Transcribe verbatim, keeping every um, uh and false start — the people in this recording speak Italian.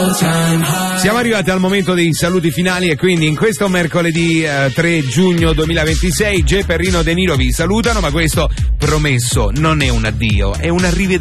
Siamo arrivati al momento dei saluti finali e quindi in questo mercoledì eh, tre giugno duemilaventisei Ge Perrino De Niro vi salutano, ma questo promesso non è un addio, è un arrivederci.